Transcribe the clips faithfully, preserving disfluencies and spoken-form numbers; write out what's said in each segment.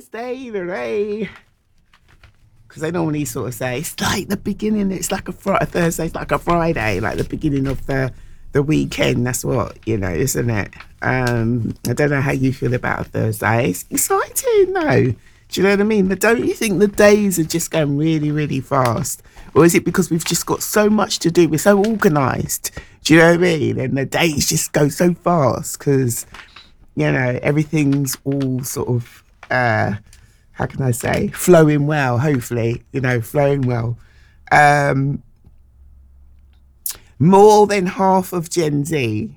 Thursday, hooray. Because they normally sort of say, it's like the beginning, it's like a, fr- a Thursday, it's like a Friday, like the beginning of the, the weekend. That's what, you know, isn't it? Um, I don't know how you feel about a Thursday. It's exciting, though. Do you know what I mean? But don't you think the days are just going really, really fast? Or is it because we've just got so much to do? We're so organised. Do you know what I mean? And the days just go so fast because, you know, everything's all sort of, uh, how can I say, flowing well, hopefully, you know, flowing well. Um, more than half of Gen Z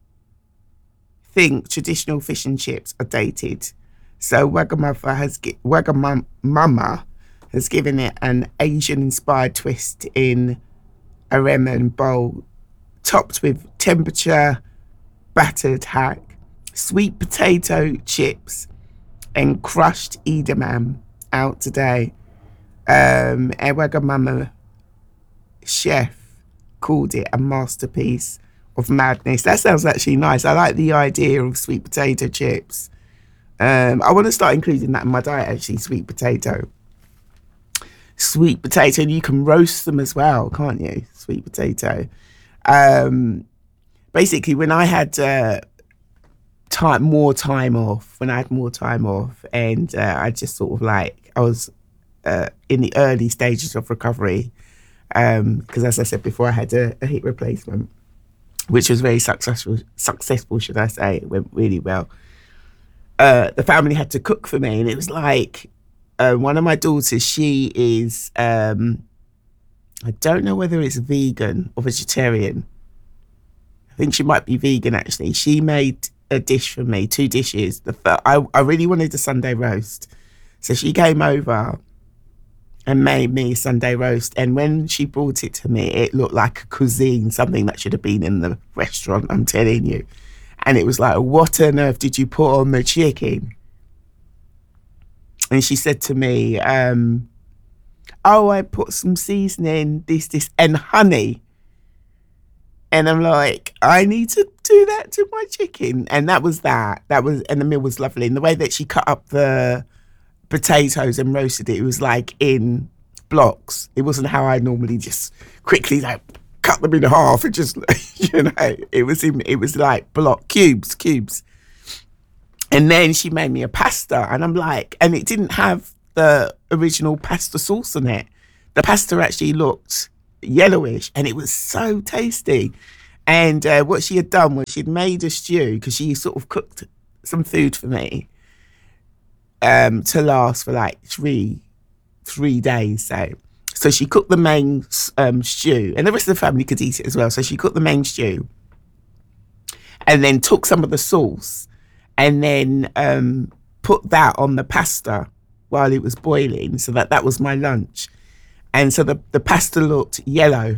think traditional fish and chips are dated. So Wagamama has Wagamama has given it an Asian-inspired twist in a ramen bowl, topped with temperature battered hack, sweet potato chips, and crushed edamame. Out today. Um, a Wagamama chef called it a masterpiece of madness. That sounds actually nice. I like the idea of sweet potato chips. Um, I want to start including that in my diet, actually, sweet potato. Sweet potato, and you can roast them as well, can't you? Sweet potato. Um, basically, when I had uh, time, more time off, when I had more time off, and uh, I just sort of like, I was uh, in the early stages of recovery, because um, as I said before, I had a, a hip replacement, which was very successful, successful, should I say. It went really well. Uh, the family had to cook for me, and it was like uh, one of my daughters, she is um, I don't know whether it's vegan or vegetarian. I think she might be vegan, actually. She made a dish for me, two dishes. The first, I, I really wanted a Sunday roast, so she came over and made me a Sunday roast, and when she brought it to me, it looked like a cuisine, something that should have been in the restaurant, I'm telling you. And it was like, what on earth did you put on the chicken? And she said to me, um, oh, I put some seasoning, this, this, and honey. And I'm like, I need to do that to my chicken. And that was that. That was, and the meal was lovely. And the way that she cut up the potatoes and roasted it, it was like in blocks. It wasn't how I normally just quickly like cut them in half and just, you know, it was in, it was like block cubes, cubes. And then she made me a pasta, and I'm like, and it didn't have the original pasta sauce in it. The pasta actually looked yellowish, and it was so tasty. And uh, what she had done was she'd made a stew, because she sort of cooked some food for me um, to last for like three, three days, so. So she cooked the main um, stew, and the rest of the family could eat it as well. So she cooked the main stew and then took some of the sauce and then um, put that on the pasta while it was boiling. So that, that was my lunch. And so the, the pasta looked yellow,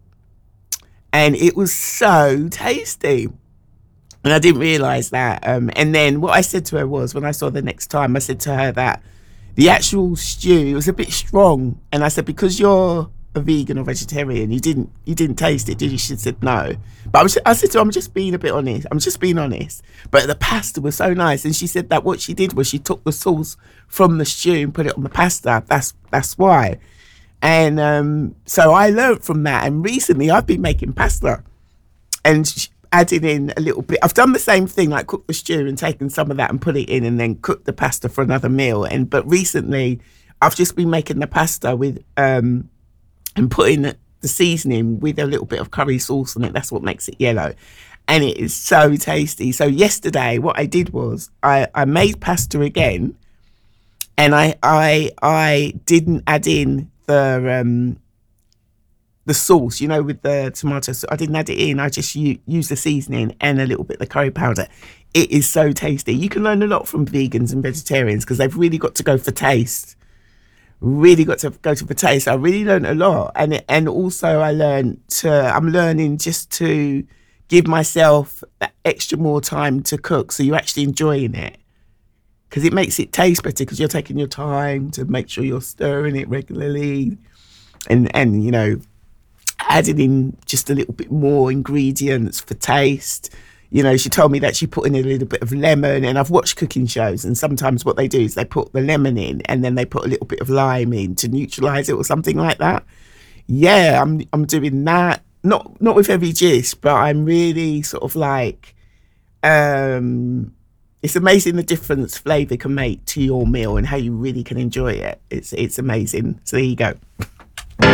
and it was so tasty. And I didn't realise that. Um, and then what I said to her was, when I saw her the next time, I said to her that the actual stew was a bit strong, and I said, because you're a vegan or vegetarian, you didn't you didn't taste it, did you? She said no. But I, was, I said to her, I'm just being a bit honest. I'm just being honest. But the pasta was so nice, and she said that what she did was she took the sauce from the stew and put it on the pasta. That's that's why. And um, so I learned from that. And recently, I've been making pasta and She, added in a little bit. I've done the same thing, like cook the stew and taken some of that and put it in, and then cook the pasta for another meal. And but recently I've just been making the pasta with um and putting the seasoning with a little bit of curry sauce on it. That's what makes it yellow, and it is so tasty. So yesterday what I did was I, I made pasta again, and I I I didn't add in the um the sauce, you know, with the tomato sauce. I didn't add it in. I just u- used the seasoning and a little bit of the curry powder. It is so tasty. You can learn a lot from vegans and vegetarians, because they've really got to go for taste. Really got to go to for taste. I really learned a lot. And it, and also I learned to, I'm learning just to give myself that extra more time to cook, so you're actually enjoying it. Because it makes it taste better, because you're taking your time to make sure you're stirring it regularly. And, and you know, adding in just a little bit more ingredients for taste. you know, she told me that she put in a little bit of lemon, and I've watched cooking shows, and sometimes what they do is they put the lemon in and then they put a little bit of lime in to neutralize it or something like that. Yeah, I'm I'm doing that. Not not with every gist, but I'm really sort of like, um, it's amazing the difference flavour can make to your meal and how you really can enjoy it. It's it's amazing. So there you go.